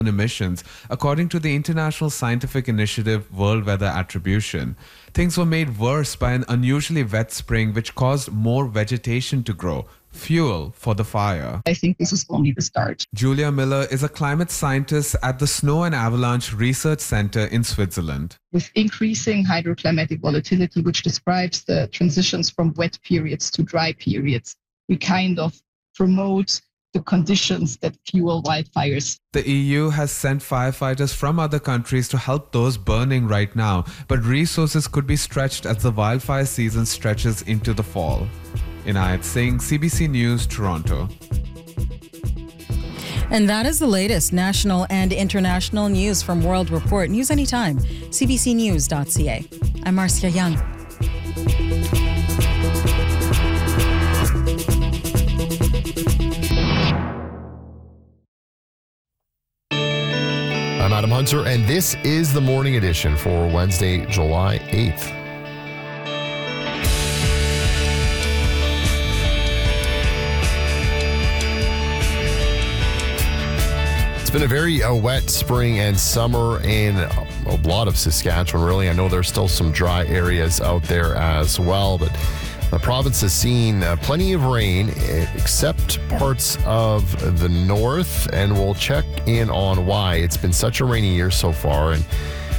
emissions, according to the international scientific initiative World Weather Attribution. Things were made worse by an unusually wet spring which caused more vegetation to grow, fuel for the fire. I think this is only the start. Julia Miller is a climate scientist at the Snow and Avalanche Research Center in Switzerland. With increasing hydroclimatic volatility, which describes the transitions from wet periods to dry periods, we kind of promote the conditions that fuel wildfires. The EU has sent firefighters from other countries to help those burning right now, but resources could be stretched as the wildfire season stretches into the fall. Inayat Singh, CBC News, Toronto. And that is the latest national and international news from World Report. News anytime, cbcnews.ca. I'm Marcia Young. I'm Adam Hunter, and this is the Morning Edition for Wednesday, July 8th. It's been a very wet spring and summer in a lot of Saskatchewan, really. I know there's still some dry areas out there as well, but the province has seen plenty of rain, except parts of the north, and we'll check in on why it's been such a rainy year so far and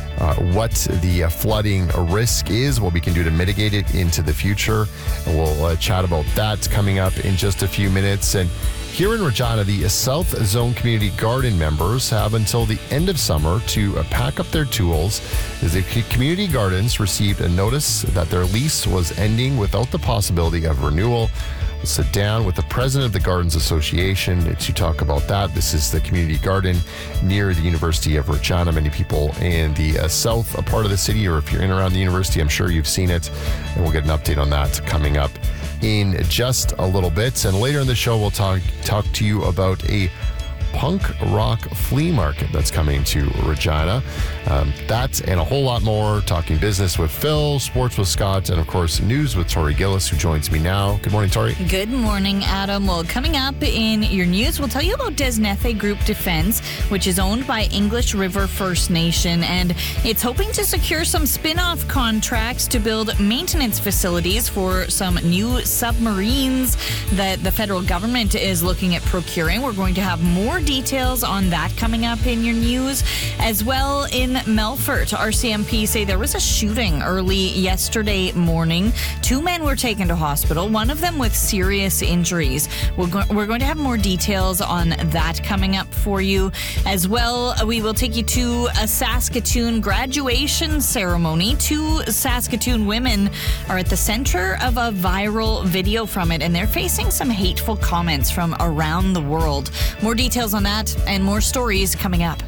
what the flooding risk is, what we can do to mitigate it into the future. And we'll chat about that coming up in just a few minutes. And here in Regina, the South Zone Community Garden members have until the end of summer to pack up their tools, as the community gardens received a notice that their lease was ending without the possibility of renewal. We'll sit down with the president of the Gardens Association to talk about that. This is the community garden near the University of Regina. Many people in the south part of the city, or if you're in around the university, I'm sure you've seen it, and we'll get an update on that coming up in just a little bit. And later in the show, we'll talk to you about a punk rock flea market that's coming to Regina. That and a whole lot more. Talking business with Phil, sports with Scott, and of course news with Tori Gillis, who joins me now. Good morning, Tori. Good morning, Adam. Well, coming up in your news, we'll tell you about Desnethe Group Defense, which is owned by English River First Nation, and it's hoping to secure some spin-off contracts to build maintenance facilities for some new submarines that the federal government is looking at procuring. We're going to have more details on that coming up in your news. As well, in Melfort, RCMP say there was a shooting early yesterday morning. 2 men were taken to hospital, one of them with serious injuries. We're going to have more details on that coming up for you. As well, we will take you to a Saskatoon graduation ceremony. 2 Saskatoon women are at the center of a viral video from it, and they're facing some hateful comments from around the world. More details on that and more stories coming up.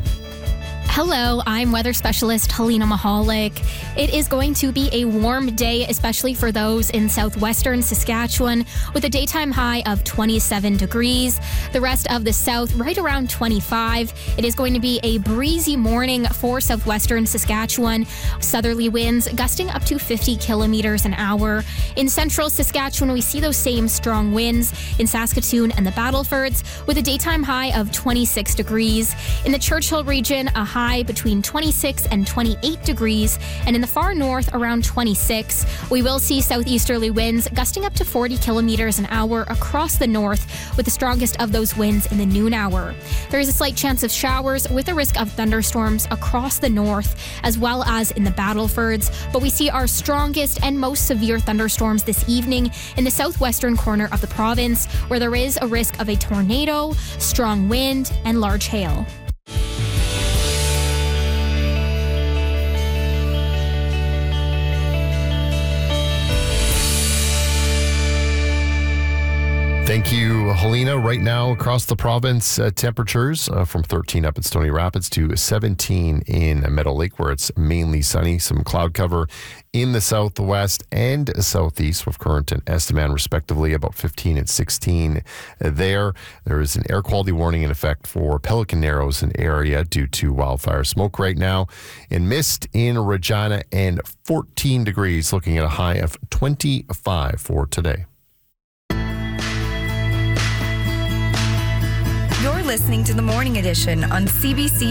Hello, I'm weather specialist Helena Mahalik. It is going to be a warm day, especially for those in southwestern Saskatchewan, with a daytime high of 27 degrees. The rest of the south, right around 25. It is going to be a breezy morning for southwestern Saskatchewan. Southerly winds gusting up to 50 kilometers an hour. In central Saskatchewan, we see those same strong winds in Saskatoon and the Battlefords, with a daytime high of 26 degrees. In the Churchill region, a high between 26 and 28 degrees, and in the far north around 26. We will see southeasterly winds gusting up to 40 kilometers an hour across the north, with the strongest of those winds in the noon hour. There is a slight chance of showers with a risk of thunderstorms across the north as well as in the Battlefords, but we see our strongest and most severe thunderstorms this evening in the southwestern corner of the province, where there is a risk of a tornado, strong wind, and large hail. Thank you, Helena. Right now, across the province, temperatures from 13 up in Stony Rapids to 17 in Meadow Lake, where it's mainly sunny. Some cloud cover in the southwest and southeast, with Current and Estevan, respectively, about 15 and 16 there. There is an air quality warning in effect for Pelican Narrows and area due to wildfire smoke right now. And mist in Regina, and 14 degrees, looking at a high of 25 for today. You're listening to the Morning Edition on CBC